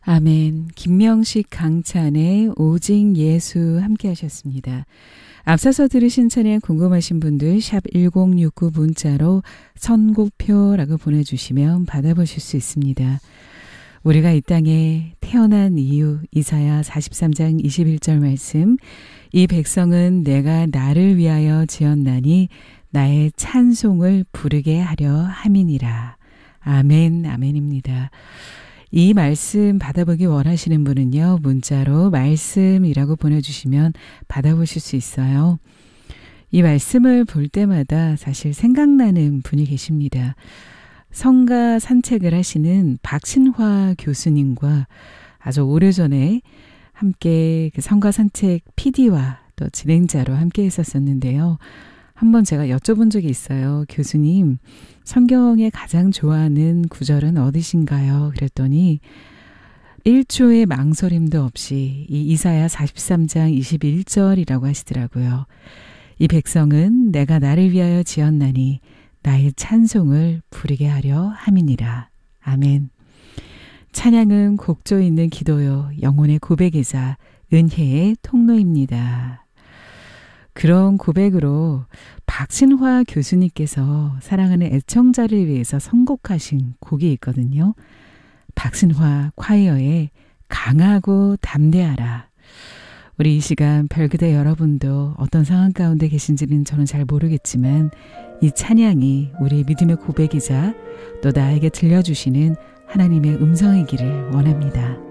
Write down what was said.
아멘. 김명식 강찬의 오직 예수 함께 하셨습니다. 앞서서 들으신 찬양 궁금하신 분들 샵 1069 문자로 선곡표라고 보내주시면 받아보실 수 있습니다. 우리가 이 땅에 태어난 이유 이사야 43장 21절 말씀 이 백성은 내가 나를 위하여 지었나니 나의 찬송을 부르게 하려 함이니라. 아멘, 아멘입니다. 이 말씀 받아보기 원하시는 분은요. 문자로 말씀이라고 보내주시면 받아보실 수 있어요. 이 말씀을 볼 때마다 사실 생각나는 분이 계십니다. 성가 산책을 하시는 박신화 교수님과 아주 오래전에 함께 그 성가 산책 PD와 또 진행자로 함께 했었었는데요. 한번 제가 여쭤본 적이 있어요. 교수님, 성경에 가장 좋아하는 구절은 어디신가요? 그랬더니 1초의 망설임도 없이 이 이사야 43장 21절이라고 하시더라고요. 이 백성은 내가 나를 위하여 지었나니 나의 찬송을 부르게 하려 함이니라. 아멘. 찬양은 곡조 있는 기도요. 영혼의 고백이자 은혜의 통로입니다. 그런 고백으로 박신화 교수님께서 사랑하는 애청자를 위해서 선곡하신 곡이 있거든요. 박신화 콰이어의 강하고 담대하라. 우리 이 시간 별그대 여러분도 어떤 상황 가운데 계신지는 저는 잘 모르겠지만 이 찬양이 우리의 믿음의 고백이자 또 나에게 들려주시는 하나님의 음성이기를 원합니다.